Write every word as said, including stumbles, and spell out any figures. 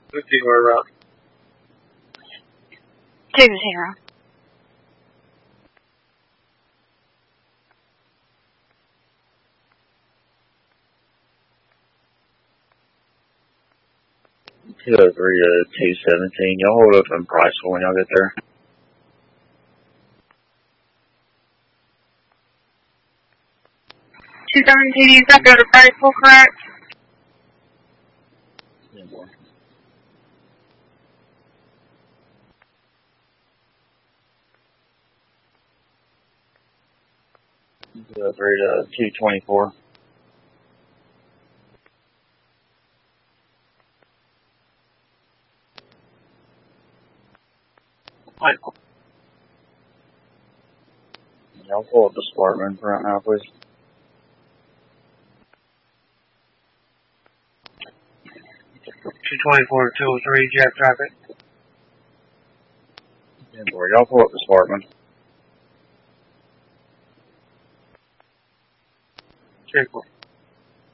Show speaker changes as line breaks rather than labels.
fifty where route?
Two zero.
two oh three to two seventeen. Y'all hold up in Priceville when y'all get there.
two seventeen, you got to go to Priceville, correct?
Yeah, boy. two oh three to two twenty-four.
Right.
Y'all pull up the Sparkman for right now, please.
two twenty-four, two oh three, Jack traffic.
Yeah, boy. Y'all pull up the Sparkman.
Check.